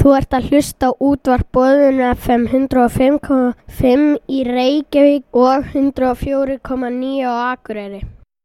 Þú ert að hlusta á útvarp Boðinu FM 105,5 í Reykjavík og 104,9 á Akureyri.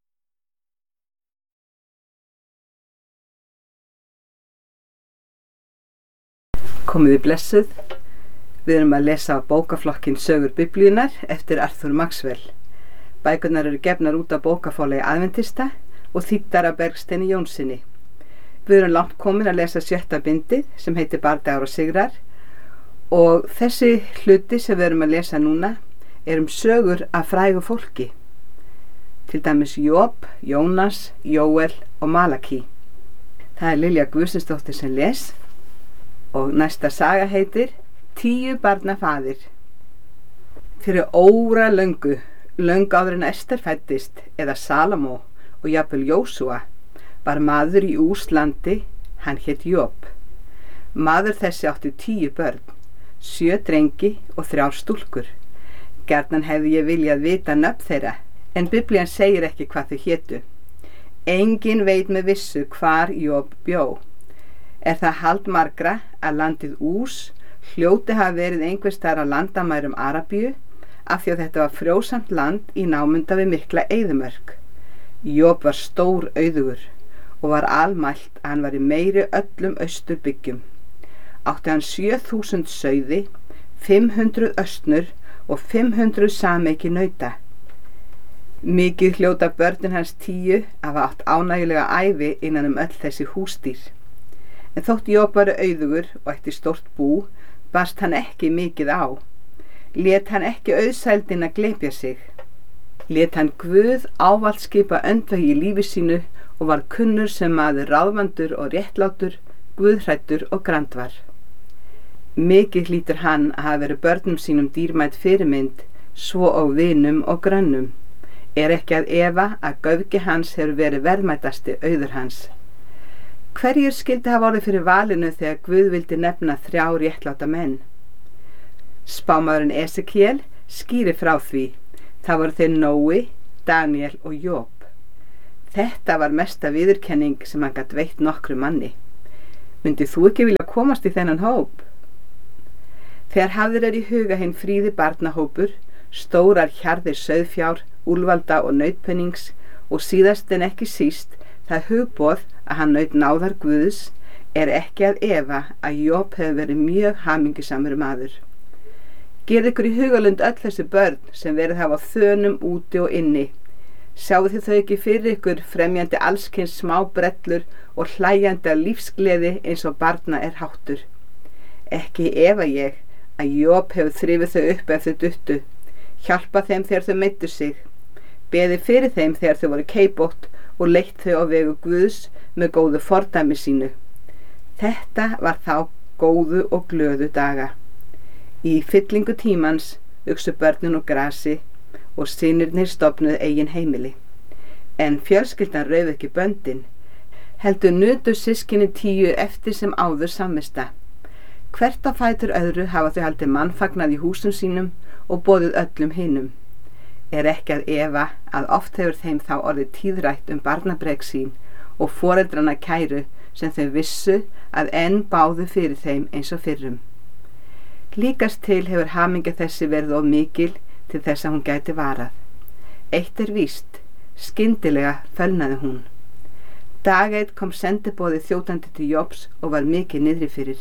Komiði blessuð. Við erum að lesa bókaflokkinn Sögur Biblíunnar eftir Arthur Maxwell. Bækurnar eru gefnar út af bókafélagi Aðventista og þýddar af Bergsteini Jónssoni. Við erum langt komin að lesa 7. bindið sem heitir Bardagar og sigrar og þessi hluti sem við erum að lesa núna er sögur af frægu fólki. Til dæmis Job, Jónas, Jóel og Malaki. Það er Lilja Guðmundsdóttir sem les og næsta saga heitir 10 barna faðir. Fyrir óra löngu áður en Ester fæddist eða Salomó og jafnvel Jósúa var maður í Úslandi, hann hét Job. Maður þessi átti 10 börn, 7 drengi og 3 stúlkur. Gjarnan hefði ég viljað vita nöfn þeirra, en Biblían segir ekki hvað þau hétu. Enginn veit með vissu hvar Job bjó. Er það hald margra að landið Ús hljóti hafa verið einhvers staðar á landamærum Arabíu, af því að þetta var frjósamt land í námunda við mikla eyðimörk. Job var stór auðugur og var almælt að hann var í meiri öllum austurbyggjum. Átti hann 7000 sauði, 500 östnur og 500 sameiki nauta. Mikið hljóta börnin hans 10 hafa átt ánægjulega ævi innan öll þessi húsdýr. En þótt Job var auðugur og ætti stórt bú, barst hann ekki mikið á. Lét hann ekki auðsældin að glepja sig. Lét hann Guð ávallt skipa öndvegi í lífi sínu og var kunnur sem maður ráðvandur og réttlátur, guðhræddur og grandvar. Mikið hlýtur hann að hafa verið börnum sínum dýrmæt fyrirmynd, svo og vinum og grönnum. Er ekki að efa að göfgi hans hefur verið verðmætasti auður hans. Hverjir skyldi hafa orðið fyrir valinu þegar Guð vildi nefna 3 réttláta menn? Spámaðurinn Esekiel skýrir frá því. Það voru þeir Nói, Daniel og Job. Þetta var mesta viðurkenning sem hann gat veitt nokkru manni. Myndið þú ekki vilja komast í þennan hóp? Þegar hafðir í huga hinn fríði barnahópur, stórar hjarðir sauðfjár, úlvalda og nautpennings og síðast en ekki síst það hugboð að hann naut náðar Guðs, er ekki að efa að Job hefur verið mjög hamingjusamur maður. Gerið ykkur í hugalund öll þessi börn sem verið hafa á þönum úti og inni. Sjáu þið þau ekki fyrir ykkur fremjandi allskyns smábrellur og hlæjandi af lífsgleði eins og barna er háttur. Ekki efa ég að Job hefur þrifið þau upp ef þau duttu, hjálpa þeim þegar þau meiddu sig, beði fyrir þeim þegar þau voru keibótt og leitt þau á vegu Guðs með góðu fordæmi sínu. Þetta var þá góðu og glöðu daga. Í fyllingu tímans uxu börnin úr grasi og synirnir stofnuðu eigin heimili. En fjölskyldan rauf ekki böndin, heldur nutu systkini 10 eftir sem áður samvista. Hvert á fætur öðru hafa þau haldið mannfagnað í húsum sínum og boðið öllum hinum. Er ekki að efa að oft hefur þeim þá orðið tíðrætt barnabrek sín og foreldrana kæru sem þau vissu að enn báðu fyrir þeim eins og fyrrum. Líkast til hefur hamingja þessi verið of mikil til þess að hún gæti varað. Eitt er víst, skyndilega fölnaði hún. Dag eitt kom sendiboði þjótandi til Jobs og var mikið niðri fyrir.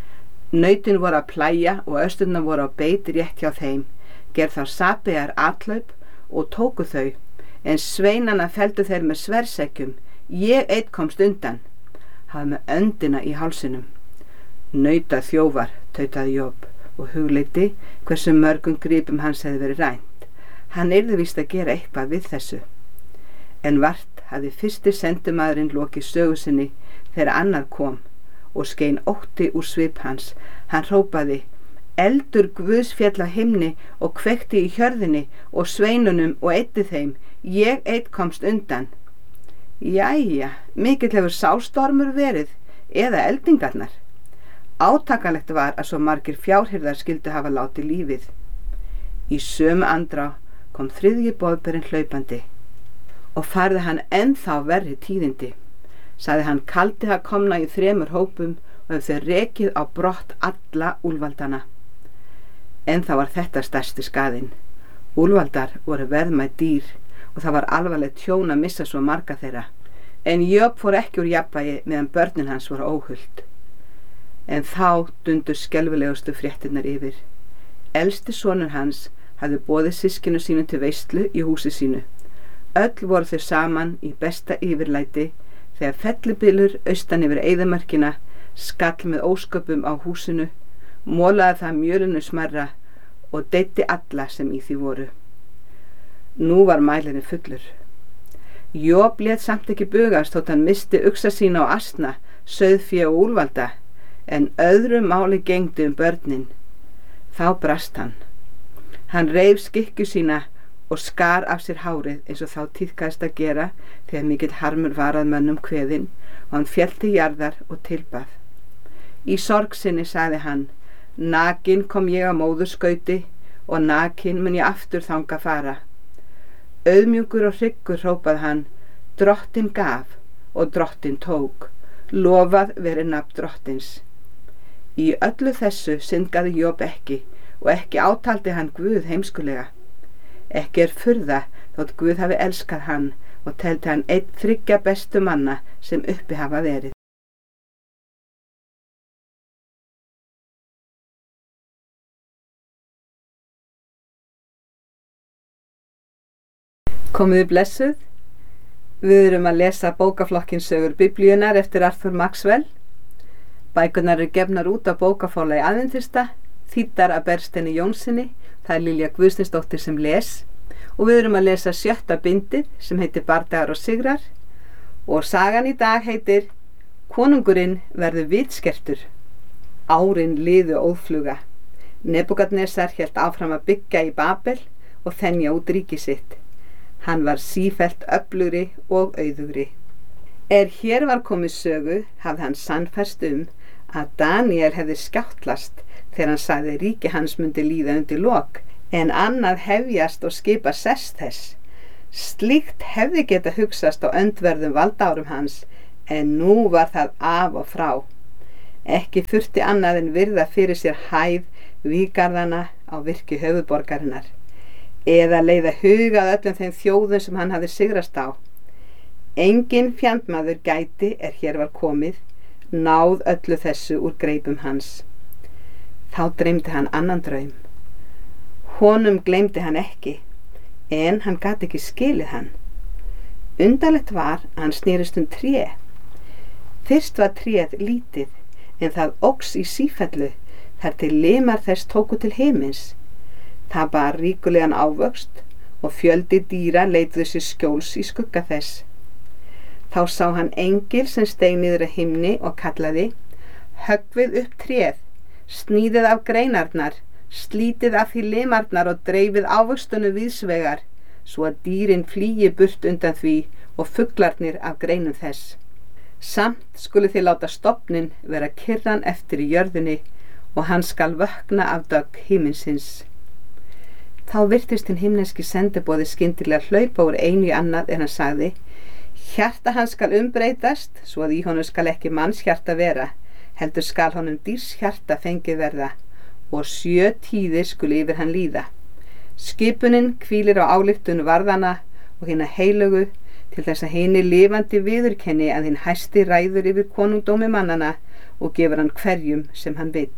Nautin voru að plæja og östurnar voru á beit rétt hjá þeim, gerð þá sapiðar atlaup og tóku þau, en sveinana felldu þeir með sverðsekkjum. Ég eitt komst undan, hafði með öndina í hálsinum. Nauta þjófar, tautaði Job og hugleiddi hversu mörgum gripum hans hefði verið rænt. Hann yrði víst að gera eitthvað við þessu. En vart hafði fyrsti sendimaðurinn lokið sögu sinni þegar annar kom og skein ótti úr svip hans. Hann hrópaði: eldur Guðs féll á himni og kveikti í hjörðinni og sveinunum og eyddi þeim. Ég eitt komst undan. Jæja, mikill hefur sástormur verið, eða eldingarnar. Átakanlegt var að svo margir fjárhirðar skyldu hafa látið lífið. Í sömu andrá kom 3. boðberinn hlaupandi og færði hann ennþá verri tíðindi. Sagði hann kaldi að komna í 3 hópum og höfðu þau rekið á brott alla úlfaldana. En þá var þetta stærsti skaðinn. Úlfaldar voru verðmæt dýr og það var alvarlegt tjón að missa svo marga þeirra. En Job fór ekki úr jafnvægi meðan börnin hans voru óhult. En þá dundu skelfilegustu fréttirnar yfir. Elsti sonur hans hafði boðið systkinu sínu til veislu í húsi sínu. Öll voru þau saman í besta yfirlæti þegar fellibylur austan yfir eyðimörkina skall með ósköpum á húsinu, molaði það mjölinu smærra og deyddi alla sem í því voru. Nú var mælirinn fullur. Job lét samt ekki bugast þótt hann missti uxa sína og asna, sauðfé og úlfalda, en öðru máli gegndi börnin. Þá brast hann. Hann reif skikkju sína og skar af sér hárið eins og þá tíðkaðist að gera þegar mikill harmur var að mönnum kveðinn og hann féll til jarðar og tilbað. Í sorg sinni sagði hann: Nakin kom ég á móðurskauti og nakin mun ég aftur þanga fara. Auðmjúkur og hryggur hrópað hann: Drottin gaf og drottin tók, lofað veri nafn drottins. Í öllu þessu syndgaði Job ekki og ekki átaldi hann Guð heimskulega. Ekki furða þótt Guð hafi elskað hann og teldi hann einn 3 bestu manna sem uppi hafa verið. Komiði blessuð. Við erum að lesa bókaflokkin sögur Biblíunnar eftir Arthur Maxwell. Bækurnar gefnar út á bókaforlagi Aðventista, þýddar af Bergsteini Jónssoni, það er Lilja Guðsteinsdóttir sem les, og við erum að lesa 7. bindið sem heitir Bardagar og sigrar, og sagan í dag heitir Konungurinn verður vitskertur. Árin liðu óðfluga. Nebúkadnesar hélt áfram að byggja í Babel og þenja út ríki sitt. Hann var sífellt öflugri og auðugri. Hér var komið sögu hafði hann sannfærst að Daniel hefði skjáttlast þegar hann sagði ríki hans myndi líða undir lok, en annað hefjast og skipa sess þess. Slíkt hefði geta hugsast á öndverðum valdárum hans, en nú var það af og frá. Ekki þurfti annað en virða fyrir sér hæð vígarðana á virki höfuðborgarinnar, eða leiða hugað öllum þeim þjóðum sem hann hafði sigrast á. Engin fjandmaður gæti hér var komið, náð öllu þessu úr greipum hans. Þá dreymdi hann annan draum. Honum gleymdi hann ekki, en hann gat ekki skilið hann. Undarlegt var að hann snerist tré. Fyrst var tréð lítið, en það óx í sífellu þar til limar þess tóku til himins. Það bar ríkulegan ávöxt og fjöldi dýra leituðu sér skjóls í skugga þess. Þá sá hann engil sem steig niður að himni og kallaði: Höggvið upp tréð, sníðið af greinarnar, slítið af því limarnar og dreifið ávöxtunum víðsvegar, svo að dýrin flýi burt undan því og fuglarnir af greinum þess. Samt skulu þið láta stofnin vera kyrran eftir í jörðinni og hann skal vökna af dögg himinsins. Þá virtist hinn himneski sendiboði skyndilega hlaupa úr einu í annað en hann sagði: Hjarta hans skal umbreytast, svo að í honum skal ekki manns hjarta vera, heldur skal honum dýrs hjarta fengið verða, og 7 tíðir skuli yfir hann líða. Skipunin hvílir á ályktun varðana og hinna heilögu, til þess að hinni lifandi viðurkenni að hinn hæsti ræður yfir konungdómi mannana og gefur hann hverjum sem hann vill.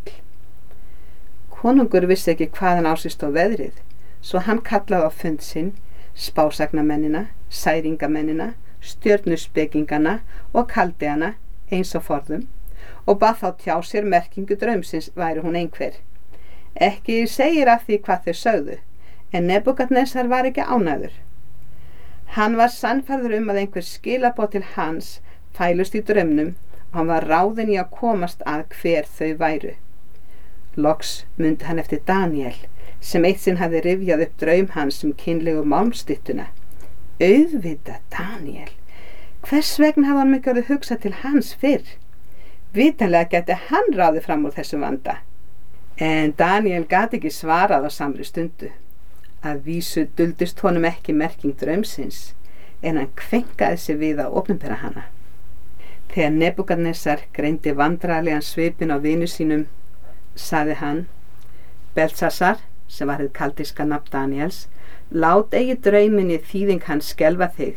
Konungur vissi ekki hvaðan á sig stóð veðrið, svo hann kallaði á fund sinn spásagnamennina, særingamennina, stjörnuspekingana og kaldeana eins og forðum, og bað þá tjá sér merkingu draumsins væri hún einhver. Ekki segir af því hvað þau sögðu, en Nebúkadnesar var ekki ánægður. Hann var sannfærður að einhver skilaboð til hans fælust í draumnum og hann var ráðinn í að komast að hver þau væru. Loks mundi hann eftir Daniel, sem eitt sinn hafði rifjað upp draum hans kynlegu málmstyttuna. Auðvitað Daniel. Hvers vegna hafði hann ekki orðið hugsað til hans fyrr? Vitanlega gæti hann ráðið fram úr þessum vanda. En Daniel gat ekki svarað á samri stundu. Að vísu duldist honum ekki merking draumsins, en hann kvenkaði sig við að opinbera hana. Þegar Nebúkadnesar greindi vandræðalegan svipinn á vini sínum, sagði hann: Beltsasar, sem var hið kaldíska nafn Daniels, lát eigi drauminn í þýðing hans skelfa þig.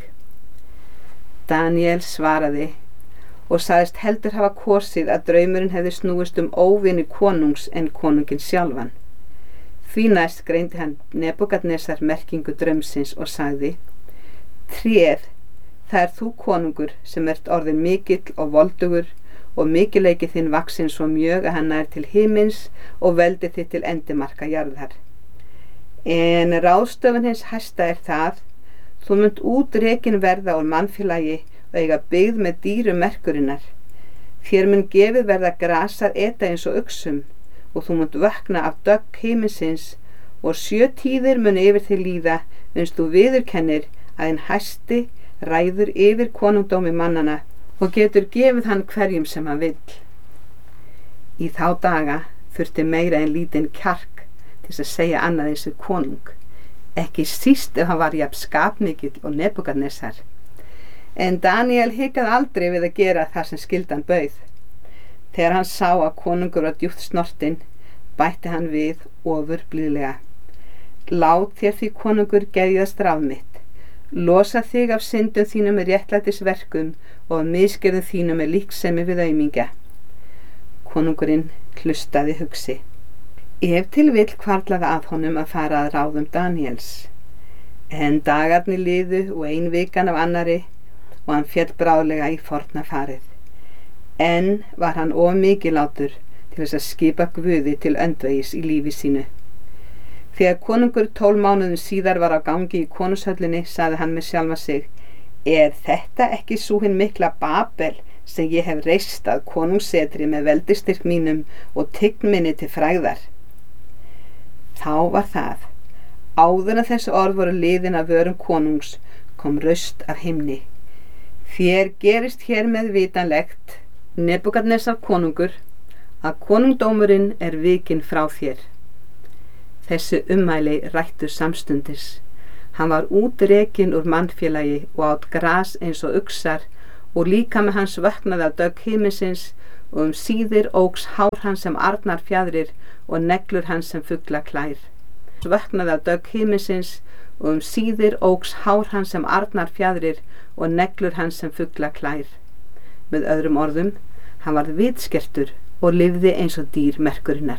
Daniel svaraði og sagðist heldur hafa kosið að draumurinn hefði snúist óvini konungs en konunginn sjálfan. Því næst greindi hann Nebúkadnesar merkingu draumsins og sagði: Tréð, það þú konungur sem ert orðin mikill og voldugur og mikileiki þinn vaxinn svo mjög að hann nær til himins og veldi þitt til endimarka jarðar. En ráðstöfun hins hæsta það, þú munt útrekin verða úr mannfélagi og eiga byggð með dýrum merkurinnar. Þér mun gefið verða grasað eta eins og uxum og þú munt vakna af dögg himinsins og 7 tíðir mun yfir þig líða uns þú viðurkennir að hinn hæsti ræður yfir konungdómi mannana og getur gefið hann hverjum sem hann vill. Í þá daga þurfti meira en lítinn kjark til að segja annað eins við konung, ekki síst ef hann var jafn skapmikill og Nebúkadnesar. En Daniel hikaði aldrei við að gera það sem skyldan bauð. Þegar hann sá að konungur var djúpt snortinn, bætti hann við ofurblíðlega: Lát þér því konungur geðjast ráð mitt. Losa þig af syndum þínum með réttlætisverkum og af misgerðum þínum með líksemi við aumingja. Konungurinn hlustaði hugsi. Ef til vill hvarflaði að honum að fara að ráðum Daniels. En dagarnir liðu og ein vikan af annarri og hann féll bráðlega í forna farið. En var hann of mikilátur til þess að skipa Guði til öndvegis í lífi sínu. Þegar konungur 12 mánuðum síðar var á gangi í konungshöllinni, sagði hann með sjálfa sig: Er þetta ekki sú hin mikla Babel sem ég hef reist að konungssetri með veldistyrk mínum og tign minni til frægðar? Þá var það, áður en þessi orð voru liðin af vörum konungs, kom raust af himni: Þér gerist hér með vitanlegt, Nebúkadnesar konungur, að konungdómurinn er vikinn frá þér. Þessi ummæli rættu samstundis. Hann var útrekinn úr mannfélagi og át gras eins og uxar og líkami hans vöknaði af dögg himinsins og síðir óx hár hans sem arnar fjadrir og neglur hans sem fugla klær. Vöknaði af dögg himinsins og síðir óx hár hans sem arnar fjadrir og neglur hans sem fugla klær. Með öðrum orðum, hann varð vitskertur og lifði eins og dýr merkurinnar.